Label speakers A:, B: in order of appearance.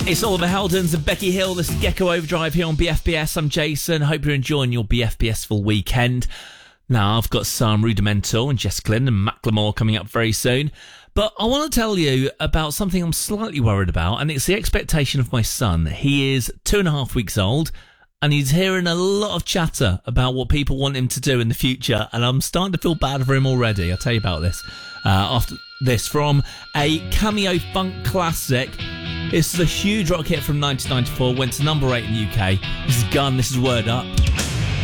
A: It's Oliver Heldens and Becky Hill. This is Gecko Overdrive here on BFBS. I'm Jason. Hope you're enjoying your BFBS full weekend. Now, I've got some Rudimental and Jess Glynn and Macklemore coming up very soon. But I want to tell you about something I'm slightly worried about, and it's the expectation of my son. He is 2.5 weeks old, and he's hearing a lot of chatter about what people want him to do in the future, and I'm starting to feel bad for him already. I'll tell you about this after this from a Cameo Funk classic. This is a huge rock hit from 1994, went to number 8 in the UK. This is Gun, this is Word Up.